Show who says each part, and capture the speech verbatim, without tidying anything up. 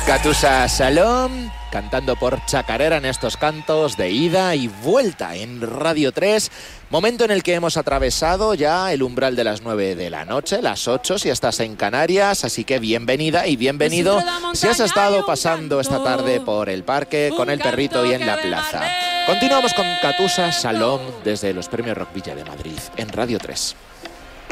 Speaker 1: Catusa Salom, cantando por Chacarera en estos cantos de ida y vuelta en Radio tres. Momento en el que hemos atravesado ya el umbral de las nueve de la noche, las ocho si estás en Canarias, así que bienvenida y bienvenido si has estado pasando esta tarde por el parque con el perrito y en la plaza. Continuamos con Catusa Salom desde los Premios Rock Villa de Madrid en Radio tres.